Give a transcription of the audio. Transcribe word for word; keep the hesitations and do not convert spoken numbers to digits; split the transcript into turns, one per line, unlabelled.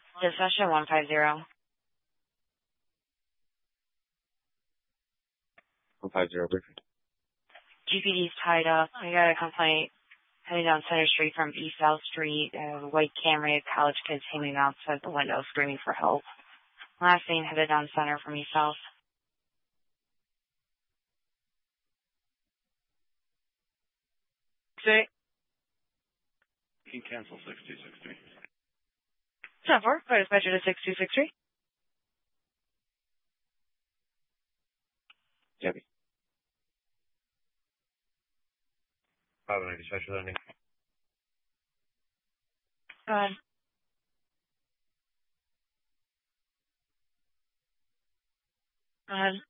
Session one five zero.
one five zero, briefing.
G P D's tied up. I got a complaint heading down Center Street from East South Street. A white Camry of college kids hanging outside the window screaming for help. Last thing headed down Center from East South.
Okay. You can cancel six two six three.
ten four, go dispatcher to six two six three.
Debbie.
five nine dispatcher landing.
Go ahead. Go ahead.